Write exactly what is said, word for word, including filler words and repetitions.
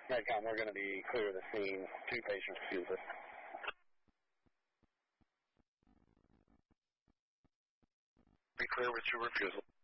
Medcom, we're going to be clear of the scene. Two patient refusal. Be clear with your refusal.